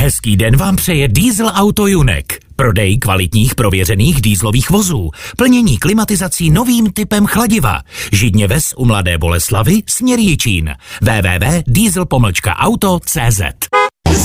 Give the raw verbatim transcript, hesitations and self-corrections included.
Hezký den vám přeje Diesel Auto Junek. Prodej kvalitních prověřených dieselových vozů. Plnění klimatizací novým typem chladiva. Židně ves u Mladé Boleslavi, směr Jičín. w w w tečka diesel pomlčka auto tečka cz